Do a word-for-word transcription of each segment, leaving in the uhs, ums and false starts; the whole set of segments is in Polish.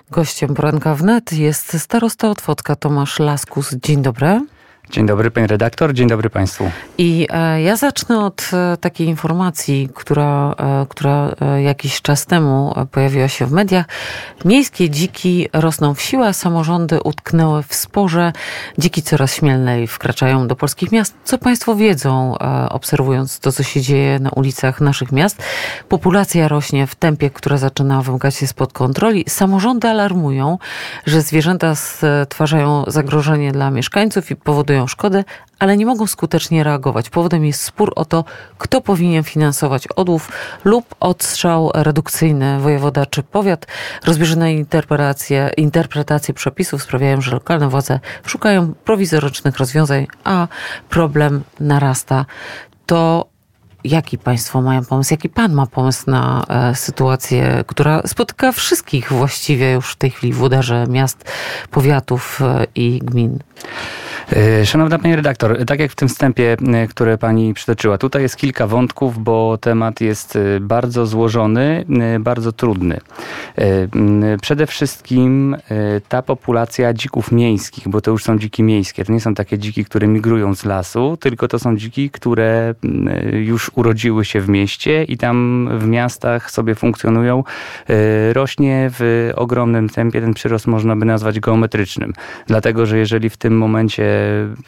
Gościem poranka wnet jest starosta Otwocka Tomasz Laskus. Dzień dobry. Dzień dobry, pani redaktor. Dzień dobry państwu. I e, ja zacznę od e, takiej informacji, która, e, która e, jakiś czas temu pojawiła się w mediach. Miejskie dziki rosną w siłę, samorządy utknęły w sporze. Dziki coraz śmielej wkraczają do polskich miast. Co państwo wiedzą, e, obserwując to, co się dzieje na ulicach naszych miast? Populacja rośnie w tempie, które zaczyna wymykać się spod kontroli. Samorządy alarmują, że zwierzęta stwarzają zagrożenie dla mieszkańców i powodują szkody, ale nie mogą skutecznie reagować. Powodem jest spór o to, kto powinien finansować odłów lub odstrzał redukcyjny, wojewoda czy powiat. Rozbieżne interpretacje, interpretacje przepisów sprawiają, że lokalne władze szukają prowizorycznych rozwiązań, a problem narasta. To jaki państwo mają pomysł, jaki pan ma pomysł na e, sytuację, która spotyka wszystkich właściwie już w tej chwili w udarze miast, powiatów e, i gmin? Szanowna pani redaktor, tak jak w tym wstępie, które pani przytoczyła, tutaj jest kilka wątków, bo temat jest bardzo złożony, bardzo trudny. Przede wszystkim ta populacja dzików miejskich, bo to już są dziki miejskie, to nie są takie dziki, które migrują z lasu, tylko to są dziki, które już urodziły się w mieście i tam w miastach sobie funkcjonują. Rośnie w ogromnym tempie, ten przyrost można by nazwać geometrycznym. Dlatego, że jeżeli w tym momencie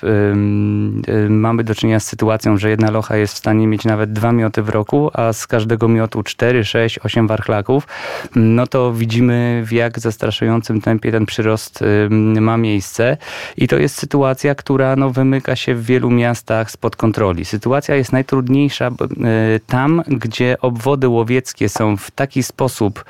mamy do czynienia z sytuacją, że jedna locha jest w stanie mieć nawet dwa mioty w roku, a z każdego miotu cztery, sześć, osiem warchlaków, no to widzimy, w jak zastraszającym tempie ten przyrost ma miejsce. I to jest sytuacja, która no, wymyka się w wielu miastach spod kontroli. Sytuacja jest najtrudniejsza tam, gdzie obwody łowieckie są w taki sposób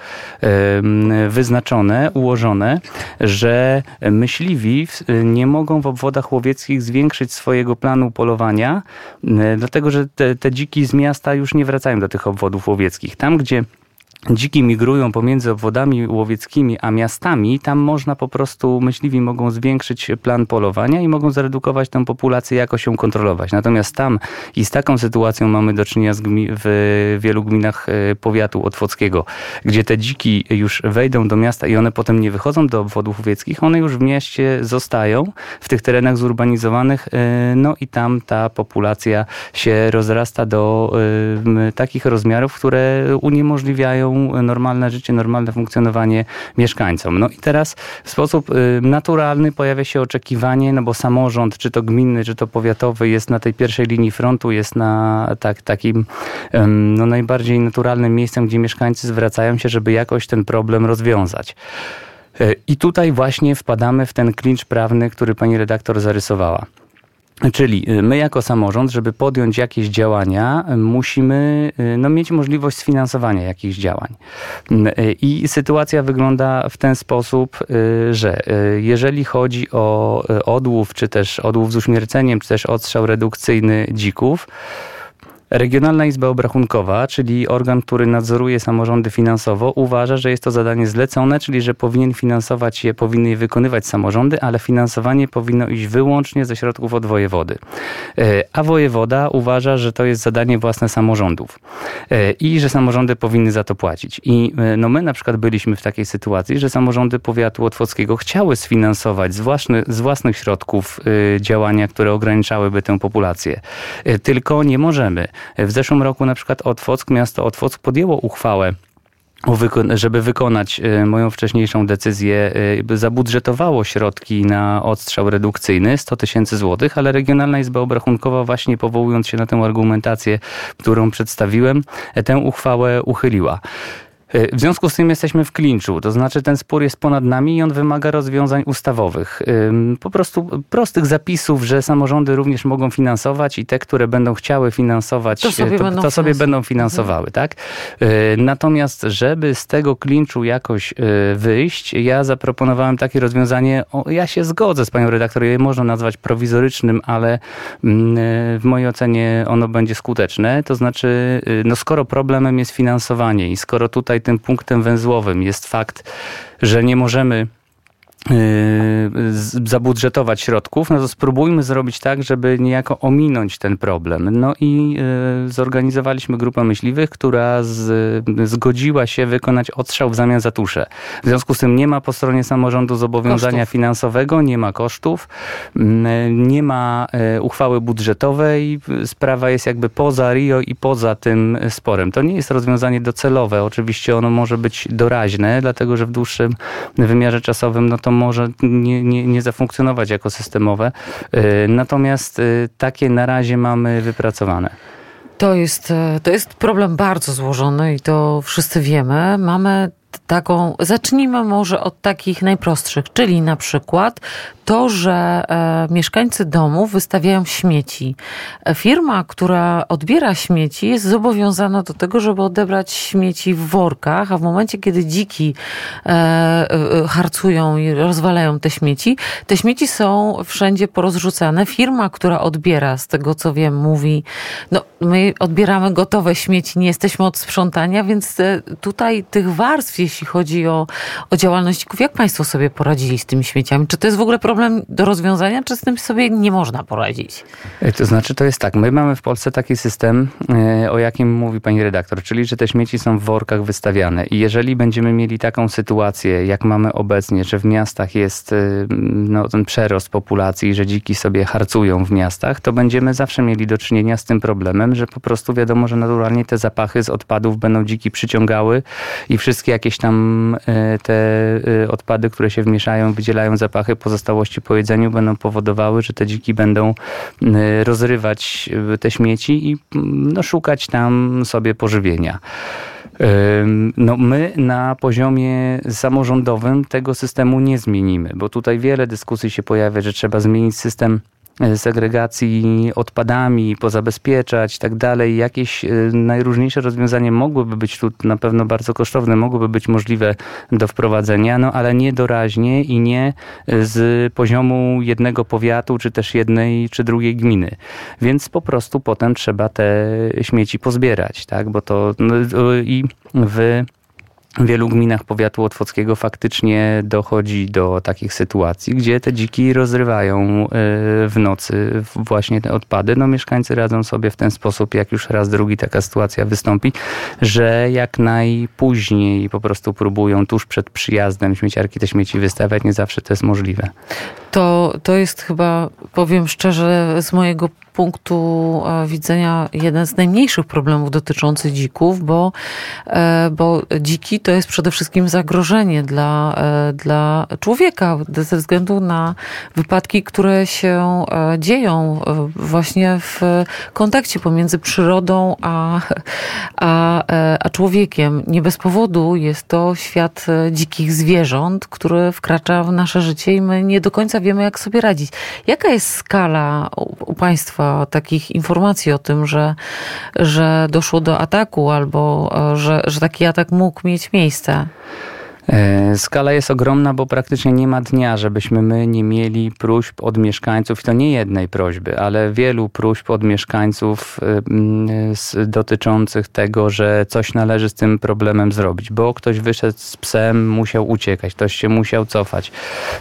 wyznaczone, ułożone, że myśliwi nie mogą w obwodach łowieckich zwiększyć swojego planu polowania, dlatego że te, te dziki z miasta już nie wracają do tych obwodów łowieckich. Tam, gdzie dziki migrują pomiędzy obwodami łowieckimi a miastami, tam można po prostu, myśliwi mogą zwiększyć plan polowania i mogą zredukować tę populację, jakoś ją kontrolować. Natomiast tam i z taką sytuacją mamy do czynienia z gmi- w wielu gminach powiatu otwockiego, gdzie te dziki już wejdą do miasta i one potem nie wychodzą do obwodów łowieckich, one już w mieście zostają, w tych terenach zurbanizowanych, no i tam ta populacja się rozrasta do y, takich rozmiarów, które uniemożliwiają normalne życie, normalne funkcjonowanie mieszkańcom. No i teraz w sposób y, naturalny pojawia się oczekiwanie, no bo samorząd, czy to gminny, czy to powiatowy jest na tej pierwszej linii frontu, jest na tak, takim y, no, najbardziej naturalnym miejscem, gdzie mieszkańcy zwracają się, żeby jakoś ten problem rozwiązać. Y, I tutaj właśnie wpadamy w ten klincz prawny, który pani redaktor zarysowała. Czyli my jako samorząd, żeby podjąć jakieś działania, musimy no, mieć możliwość sfinansowania jakichś działań. I sytuacja wygląda w ten sposób, że jeżeli chodzi o odłów, czy też odłów z uśmierceniem, czy też odstrzał redukcyjny dzików, Regionalna Izba Obrachunkowa, czyli organ, który nadzoruje samorządy finansowo, uważa, że jest to zadanie zlecone, czyli że powinien finansować je, powinny je wykonywać samorządy, ale finansowanie powinno iść wyłącznie ze środków od wojewody. A wojewoda uważa, że to jest zadanie własne samorządów i że samorządy powinny za to płacić. I no my na przykład byliśmy w takiej sytuacji, że samorządy powiatu otwockiego chciały sfinansować z, własny, z własnych środków działania, które ograniczałyby tę populację. Tylko nie możemy. W zeszłym roku na przykład Otwock, miasto Otwock podjęło uchwałę, żeby wykonać moją wcześniejszą decyzję, zabudżetowało środki na odstrzał redukcyjny, sto tysięcy złotych, ale Regionalna Izba Obrachunkowa właśnie powołując się na tę argumentację, którą przedstawiłem, tę uchwałę uchyliła. W związku z tym jesteśmy w klinczu, to znaczy ten spór jest ponad nami i on wymaga rozwiązań ustawowych. Po prostu prostych zapisów, że samorządy również mogą finansować i te, które będą chciały finansować, to sobie, to, będą, to sobie będą finansowały. Mhm. Tak? Natomiast, żeby z tego klinczu jakoś wyjść, ja zaproponowałem takie rozwiązanie, ja się zgodzę z panią redaktor, je można nazwać prowizorycznym, ale w mojej ocenie ono będzie skuteczne. To znaczy, no skoro problemem jest finansowanie i skoro tutaj tym punktem węzłowym jest fakt, że nie możemy zabudżetować środków, no to spróbujmy zrobić tak, żeby niejako ominąć ten problem. No i zorganizowaliśmy grupę myśliwych, która z, zgodziła się wykonać odstrzał w zamian za tuszę. W związku z tym nie ma po stronie samorządu zobowiązania kosztów finansowego, nie ma kosztów, nie ma uchwały budżetowej. Sprawa jest jakby poza R I O i poza tym sporem. To nie jest rozwiązanie docelowe. Oczywiście ono może być doraźne, dlatego że w dłuższym wymiarze czasowym no to może nie, nie, nie zafunkcjonować jako systemowe. Natomiast takie na razie mamy wypracowane. To jest, to jest problem bardzo złożony i to wszyscy wiemy. Mamy taką, zacznijmy może od takich najprostszych, czyli na przykład to, że e, mieszkańcy domów wystawiają śmieci. Firma, która odbiera śmieci, jest zobowiązana do tego, żeby odebrać śmieci w workach, a w momencie, kiedy dziki e, e, harcują i rozwalają te śmieci, te śmieci są wszędzie porozrzucane. Firma, która odbiera, z tego co wiem, mówi, no my odbieramy gotowe śmieci, nie jesteśmy od sprzątania, więc tutaj tych warstw, jeśli chodzi o, o działalność dzików, jak państwo sobie poradzili z tymi śmieciami? Czy to jest w ogóle problem do rozwiązania, czy z tym sobie nie można poradzić? To znaczy, to jest tak, my mamy w Polsce taki system, o jakim mówi pani redaktor, czyli że te śmieci są w workach wystawiane i jeżeli będziemy mieli taką sytuację, jak mamy obecnie, że w miastach jest no, ten przerost populacji, że dziki sobie harcują w miastach, to będziemy zawsze mieli do czynienia z tym problemem, że po prostu wiadomo, że naturalnie te zapachy z odpadów będą dziki przyciągały i wszystkie jakieś tam te odpady, które się wmieszają, wydzielają zapachy pozostałości po jedzeniu, będą powodowały, że te dziki będą rozrywać te śmieci i no, szukać tam sobie pożywienia. No my na poziomie samorządowym tego systemu nie zmienimy, bo tutaj wiele dyskusji się pojawia, że trzeba zmienić system segregacji odpadami, pozabezpieczać i tak dalej. Jakieś najróżniejsze rozwiązania mogłyby być tu na pewno bardzo kosztowne, mogłyby być możliwe do wprowadzenia, no ale nie doraźnie i nie z poziomu jednego powiatu, czy też jednej, czy drugiej gminy. Więc po prostu potem trzeba te śmieci pozbierać, tak? Bo to no, i w W wielu gminach powiatu otwockiego faktycznie dochodzi do takich sytuacji, gdzie te dziki rozrywają w nocy właśnie te odpady. No mieszkańcy radzą sobie w ten sposób, jak już raz drugi taka sytuacja wystąpi, że jak najpóźniej po prostu próbują tuż przed przyjazdem śmieciarki te śmieci wystawiać. Nie zawsze to jest możliwe. To, to jest chyba, powiem szczerze, z mojego punktu widzenia jeden z najmniejszych problemów dotyczących dzików, bo, bo dziki to jest przede wszystkim zagrożenie dla, dla człowieka ze względu na wypadki, które się dzieją właśnie w kontakcie pomiędzy przyrodą a, a, a człowiekiem. Nie bez powodu jest to świat dzikich zwierząt, który wkracza w nasze życie i my nie do końca wiemy, jak sobie radzić. Jaka jest skala u, u państwa takich informacji o tym, że, że doszło do ataku albo że, że taki atak mógł mieć miejsce? Skala jest ogromna, bo praktycznie nie ma dnia, żebyśmy my nie mieli próśb od mieszkańców, i to nie jednej prośby, ale wielu próśb od mieszkańców dotyczących tego, że coś należy z tym problemem zrobić, bo ktoś wyszedł z psem, musiał uciekać, ktoś się musiał cofać,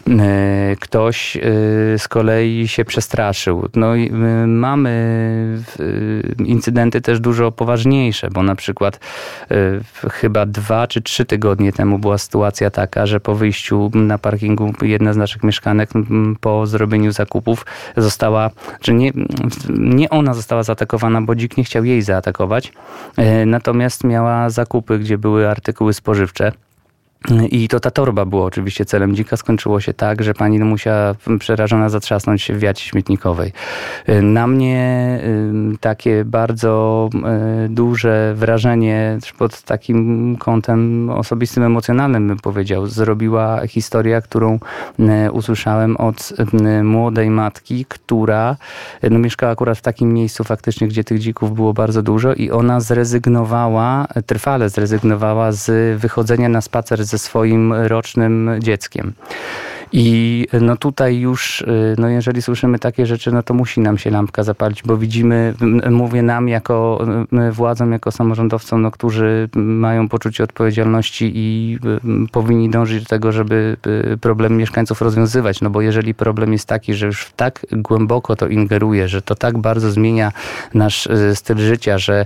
ktoś z kolei się przestraszył. No i mamy incydenty też dużo poważniejsze, bo na przykład chyba dwa czy trzy tygodnie temu była sytuacja taka, że po wyjściu na parkingu jedna z naszych mieszkanek po zrobieniu zakupów została, że nie, nie ona została zaatakowana, bo dzik nie chciał jej zaatakować, natomiast miała zakupy, gdzie były artykuły spożywcze. I to ta torba była oczywiście celem dzika. Skończyło się tak, że pani musiała przerażona zatrzasnąć się w wiacie śmietnikowej. Na mnie takie bardzo duże wrażenie pod takim kątem osobistym, emocjonalnym bym powiedział, zrobiła historia, którą usłyszałem od młodej matki, która no, mieszkała akurat w takim miejscu faktycznie, gdzie tych dzików było bardzo dużo i ona zrezygnowała, trwale zrezygnowała z wychodzenia na spacer ze swoim rocznym dzieckiem. I no tutaj już, no jeżeli słyszymy takie rzeczy, no to musi nam się lampka zapalić, bo widzimy, mówię nam jako władzom, jako samorządowcom, no, którzy mają poczucie odpowiedzialności i powinni dążyć do tego, żeby problem mieszkańców rozwiązywać. No bo jeżeli problem jest taki, że już tak głęboko to ingeruje, że to tak bardzo zmienia nasz styl życia, że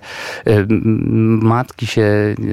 matki się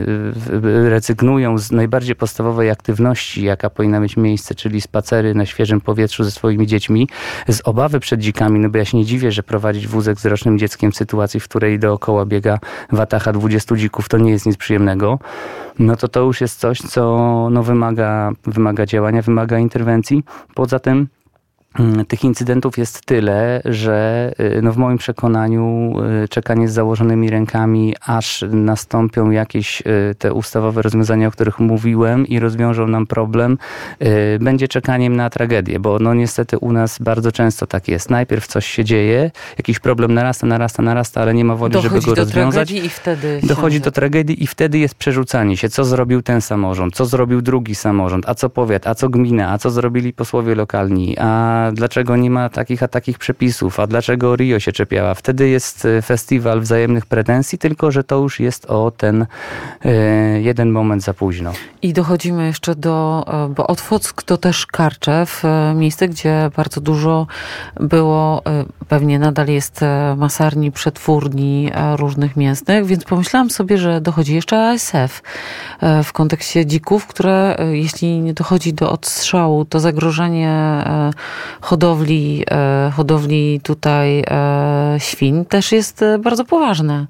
rezygnują z najbardziej podstawowej aktywności, jaka powinna mieć miejsce, czyli spacery na świeżym powietrzu ze swoimi dziećmi, z obawy przed dzikami, no bo ja się nie dziwię, że prowadzić wózek z rocznym dzieckiem w sytuacji, w której dookoła biega watacha dwudziestu dzików, to nie jest nic przyjemnego, no to to już jest coś, co no wymaga, wymaga działania, wymaga interwencji. Poza tym tych incydentów jest tyle, że no w moim przekonaniu czekanie z założonymi rękami, aż nastąpią jakieś te ustawowe rozwiązania, o których mówiłem i rozwiążą nam problem, będzie czekaniem na tragedię, bo no niestety u nas bardzo często tak jest. Najpierw coś się dzieje, jakiś problem narasta, narasta, narasta, ale nie ma woli, dochodzi żeby go do rozwiązać. Tragedii i wtedy dochodzi się... do tragedii i wtedy jest przerzucanie się. Co zrobił ten samorząd, co zrobił drugi samorząd, a co powiat, a co gmina, a co zrobili posłowie lokalni, a dlaczego nie ma takich a takich przepisów, a dlaczego Rio się czepiała. Wtedy jest festiwal wzajemnych pretensji, tylko że to już jest o ten e, jeden moment za późno. I dochodzimy jeszcze do, bo Otwock to też Karczew, miejsce, gdzie bardzo dużo było, pewnie nadal jest masarni, przetwórni różnych mięsnych, więc pomyślałam sobie, że dochodzi jeszcze A S F w kontekście dzików, które jeśli nie dochodzi do odstrzału, to zagrożenie hodowli, hodowli tutaj świń też jest bardzo poważne.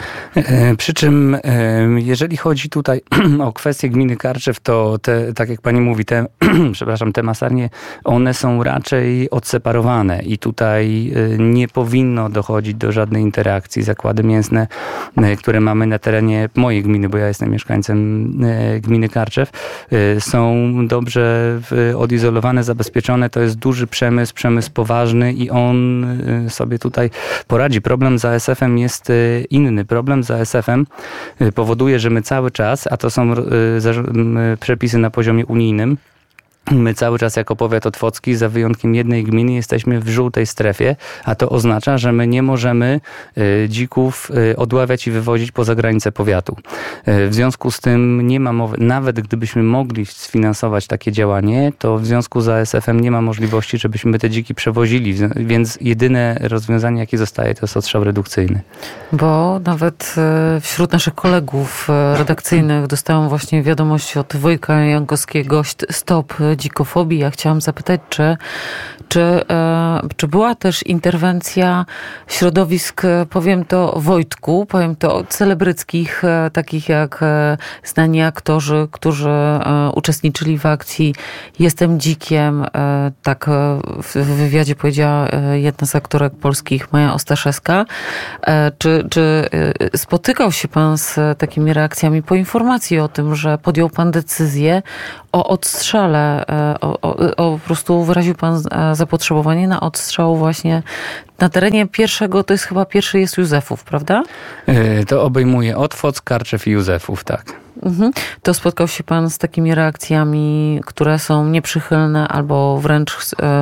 Przy czym, jeżeli chodzi tutaj o kwestię gminy Karczew, to te, tak jak pani mówi, te, przepraszam, te masarnie, one są raczej odseparowane i tutaj nie powinno dochodzić do żadnej interakcji. Zakłady mięsne, które mamy na terenie mojej gminy, bo ja jestem mieszkańcem gminy Karczew, są dobrze odizolowane, zabezpieczone. To jest duży przemysł, przemysł poważny i on sobie tutaj poradzi. Problem z A S F-em jest inny. Problem z A S F-em powoduje, że my cały czas, a to są przepisy na poziomie unijnym, my cały czas jako powiat otwocki, za wyjątkiem jednej gminy, jesteśmy w żółtej strefie, a to oznacza, że my nie możemy dzików odławiać i wywozić poza granicę powiatu. W związku z tym nie ma mowy, nawet gdybyśmy mogli sfinansować takie działanie, to w związku z A S F-em nie ma możliwości, żebyśmy te dziki przewozili, więc jedyne rozwiązanie, jakie zostaje, to jest odstrzał redukcyjny. Bo nawet wśród naszych kolegów redakcyjnych dostałam właśnie wiadomość od Wojtka Jankowskiego, stop dzikofobii. Ja chciałam zapytać, czy, czy, e, czy była też interwencja środowisk, powiem to Wojtku, powiem to celebryckich, e, takich jak e, znani aktorzy, którzy e, uczestniczyli w akcji Jestem dzikiem. E, tak e, w, w wywiadzie powiedziała e, jedna z aktorek polskich, Maja Ostaszewska. E, czy, czy e, spotykał się pan z takimi reakcjami po informacji o tym, że podjął pan decyzję o odstrzale, o, o, o po prostu wyraził pan zapotrzebowanie na odstrzał właśnie na terenie pierwszego, to jest chyba pierwszy jest Józefów, prawda? To obejmuje Otwock, Karczew i Józefów, tak. Mhm. To spotkał się pan z takimi reakcjami, które są nieprzychylne albo wręcz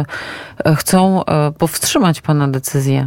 chcą powstrzymać pana decyzję?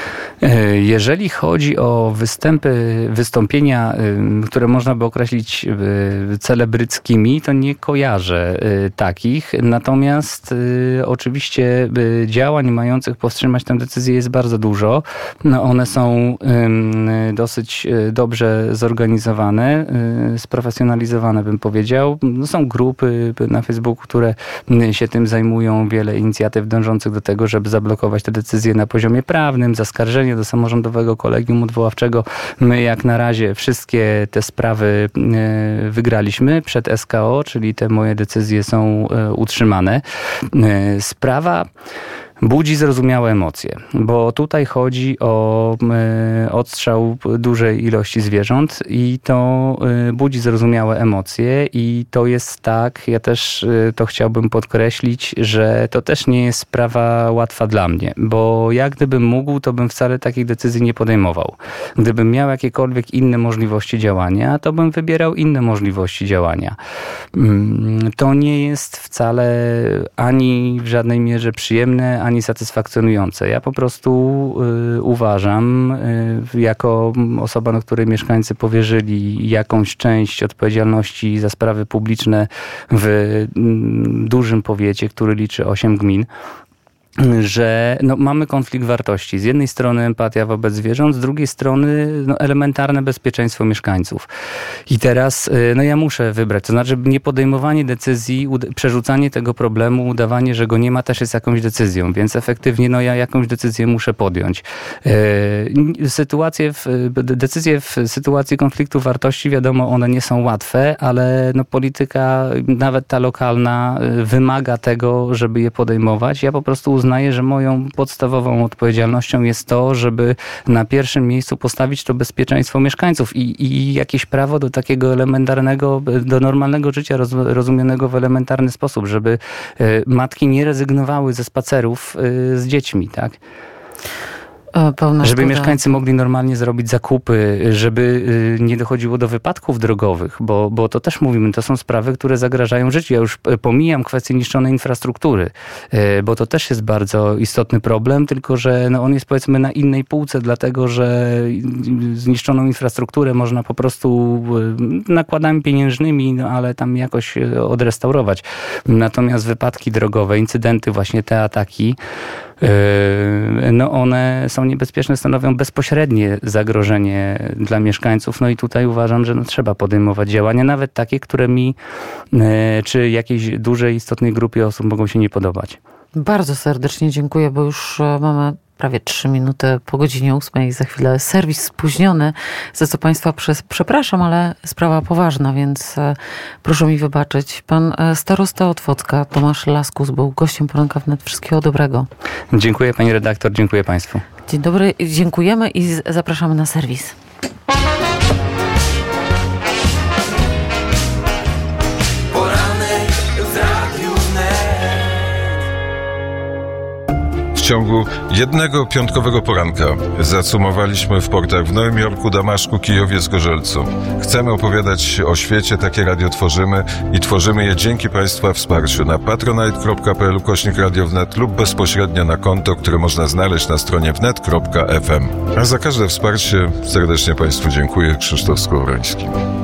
Jeżeli chodzi o występy, wystąpienia, które można by określić celebryckimi, to nie kojarzę takich. Natomiast oczywiście działań mających powstrzymać tę decyzję jest bardzo dużo. No one są dosyć dobrze zorganizowane, sprofesjonalizowane, bym powiedział. No są grupy na Facebooku, które się tym zajmują, wiele inicjatyw dążących do tego, żeby zablokować te decyzje na poziomie prawnym, zaskarżenie do samorządowego kolegium odwoławczego. My jak na razie wszystkie te sprawy wygraliśmy przed S K O, czyli te moje decyzje są utrzymane. Sprawa budzi zrozumiałe emocje, bo tutaj chodzi o y, odstrzał dużej ilości zwierząt i to y, budzi zrozumiałe emocje i to jest tak, ja też y, to chciałbym podkreślić, że to też nie jest sprawa łatwa dla mnie, bo jak gdybym mógł, to bym wcale takich decyzji nie podejmował. Gdybym miał jakiekolwiek inne możliwości działania, to bym wybierał inne możliwości działania. To nie jest wcale ani w żadnej mierze przyjemne, ani satysfakcjonujące. Ja po prostu uważam, jako osoba, na której mieszkańcy powierzyli jakąś część odpowiedzialności za sprawy publiczne w dużym powiecie, który liczy osiem gmin, że no, mamy konflikt wartości. Z jednej strony empatia wobec zwierząt, z drugiej strony no, elementarne bezpieczeństwo mieszkańców. I teraz no, ja muszę wybrać. To znaczy nie podejmowanie decyzji, przerzucanie tego problemu, udawanie, że go nie ma, też jest jakąś decyzją. Więc efektywnie no, ja jakąś decyzję muszę podjąć. Sytuacje w, decyzje w sytuacji konfliktu wartości, wiadomo, one nie są łatwe, ale no, polityka, nawet ta lokalna, wymaga tego, żeby je podejmować. Ja po prostu uznam, uznaję, że moją podstawową odpowiedzialnością jest to, żeby na pierwszym miejscu postawić to bezpieczeństwo mieszkańców i, i jakieś prawo do takiego elementarnego, do normalnego życia roz, rozumianego w elementarny sposób, żeby y, matki nie rezygnowały ze spacerów y, z dziećmi, tak? Pełna żeby szkoda. Mieszkańcy mogli normalnie zrobić zakupy, żeby nie dochodziło do wypadków drogowych, bo, bo to też mówimy, to są sprawy, które zagrażają życiu. Ja już pomijam kwestię niszczonej infrastruktury, bo to też jest bardzo istotny problem, tylko że no on jest powiedzmy na innej półce, dlatego że zniszczoną infrastrukturę można po prostu nakładami pieniężnymi, no ale tam jakoś odrestaurować. Natomiast wypadki drogowe, incydenty, właśnie te ataki, no one są niebezpieczne, stanowią bezpośrednie zagrożenie dla mieszkańców. No i tutaj uważam, że no trzeba podejmować działania, nawet takie, które mi czy jakiejś dużej, istotnej grupie osób mogą się nie podobać. Bardzo serdecznie dziękuję, bo już mamy prawie trzy minuty po godzinie ósmej. Za chwilę serwis spóźniony, za co Państwa przez, przepraszam, ale sprawa poważna, więc proszę mi wybaczyć. Pan starosta Otwocka, Tomasz Laskus, był gościem Poranka Wnet. Wszystkiego dobrego. Dziękuję pani redaktor, dziękuję Państwu. Dzień dobry, dziękujemy i zapraszamy na serwis. W ciągu jednego piątkowego poranka zacumowaliśmy w portach w Nowym Jorku, Damaszku, Kijowie, Zgorzelcu. Chcemy opowiadać o świecie, takie radio tworzymy i tworzymy je dzięki Państwa wsparciu na patronite kropka p l ukośnik radio wnet lub bezpośrednio na konto, które można znaleźć na stronie wnet kropka f m. A za każde wsparcie serdecznie Państwu dziękuję. Krzysztof Skowroński.